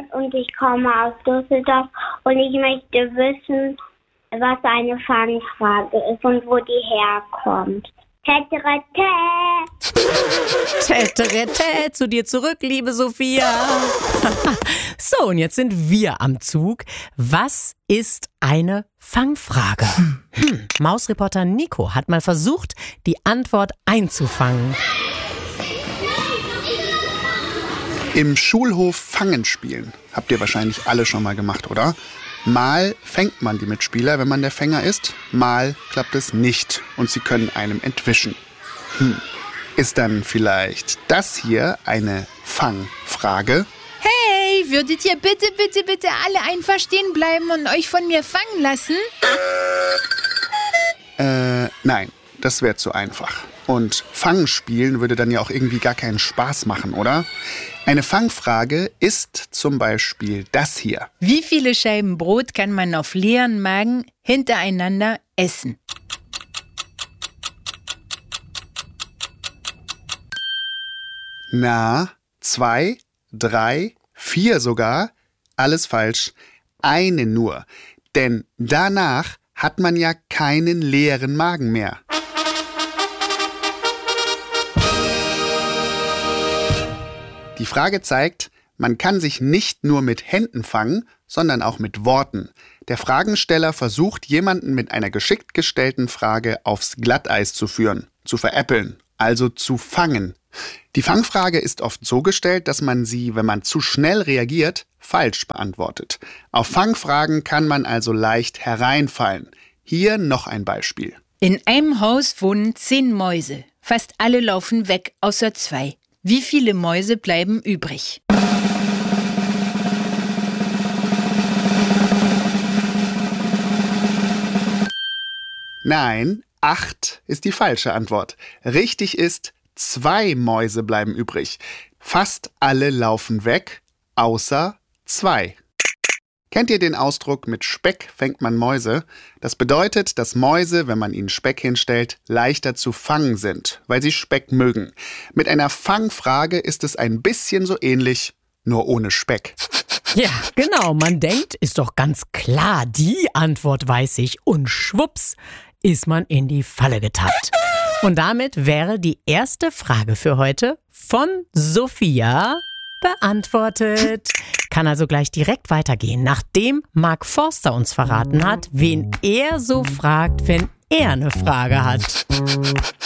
und ich komme aus Düsseldorf und ich möchte wissen, was eine Fangfrage ist und wo die herkommt. Täterete! Täterete, zu dir zurück, liebe Sophia. So, und jetzt sind wir am Zug. Was ist eine Fangfrage? Mausreporter Nico hat mal versucht, die Antwort einzufangen. Im Schulhof Fangen spielen. Habt ihr wahrscheinlich alle schon mal gemacht, oder? Mal fängt man die Mitspieler, wenn man der Fänger ist. Mal klappt es nicht und sie können einem entwischen. Ist dann vielleicht das hier eine Fangfrage? Hey, würdet ihr bitte alle einfach stehen bleiben und euch von mir fangen lassen? Nein, das wäre zu einfach. Und Fangen spielen würde dann ja auch irgendwie gar keinen Spaß machen, oder? Eine Fangfrage ist zum Beispiel das hier. Wie viele Scheiben Brot kann man auf leeren Magen hintereinander essen? Na, 2, 3, 4 sogar. Alles falsch. Eine nur. Denn danach hat man ja keinen leeren Magen mehr. Die Frage zeigt, man kann sich nicht nur mit Händen fangen, sondern auch mit Worten. Der Fragensteller versucht, jemanden mit einer geschickt gestellten Frage aufs Glatteis zu führen, zu veräppeln, also zu fangen. Die Fangfrage ist oft so gestellt, dass man sie, wenn man zu schnell reagiert, falsch beantwortet. Auf Fangfragen kann man also leicht hereinfallen. Hier noch ein Beispiel. In einem Haus wohnen 10 Mäuse. Fast alle laufen weg, außer 2. Wie viele Mäuse bleiben übrig? Nein, 8 ist die falsche Antwort. Richtig ist, 2 Mäuse bleiben übrig. Fast alle laufen weg, außer 2. Kennt ihr den Ausdruck, mit Speck fängt man Mäuse? Das bedeutet, dass Mäuse, wenn man ihnen Speck hinstellt, leichter zu fangen sind, weil sie Speck mögen. Mit einer Fangfrage ist es ein bisschen so ähnlich, nur ohne Speck. Ja, genau. Man denkt, ist doch ganz klar, die Antwort weiß ich. Und schwupps ist man in die Falle getappt. Und damit wäre die erste Frage für heute von Sophia beantwortet. Kann also gleich direkt weitergehen, nachdem Mark Forster uns verraten hat, wen er so fragt, wenn er eine Frage hat.